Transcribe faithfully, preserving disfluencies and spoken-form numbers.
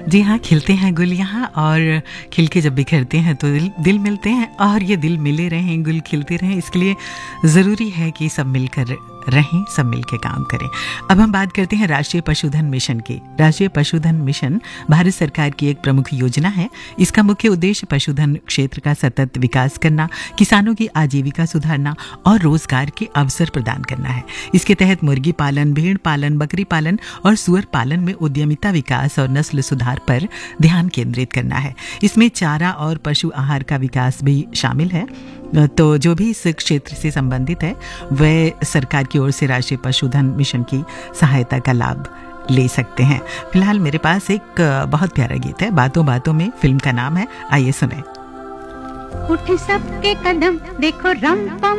जी हाँ, खिलते हैं गुल यहाँ और खिल के जब बिखरते हैं तो दिल दिल मिलते हैं और ये दिल मिले रहें, गुल खिलते रहें, इसके लिए ज़रूरी है कि सब मिलकर रहें, सब मिलकर काम करें। अब हम बात करते हैं राष्ट्रीय पशुधन मिशन की। राष्ट्रीय पशुधन मिशन भारत सरकार की एक प्रमुख योजना है। इसका मुख्य उद्देश्य पशुधन क्षेत्र का सतत विकास करना, किसानों की आजीविका सुधारना और रोजगार के अवसर प्रदान करना है। इसके तहत मुर्गी पालन, भेड़ पालन, बकरी पालन और सुअर पालन में उद्यमिता विकास और नस्ल सुधार पर ध्यान केंद्रित करना है। इसमें चारा और पशु आहार का विकास भी शामिल है। तो जो भी इस क्षेत्र से संबंधित है वह सरकार की ओर से राष्ट्रीय पशुधन मिशन की सहायता का लाभ ले सकते हैं। फिलहाल मेरे पास एक बहुत प्यारा गीत है, बातों बातों में, फिल्म का नाम है, आइए सुने। उठ सबके कदम देखो रम पम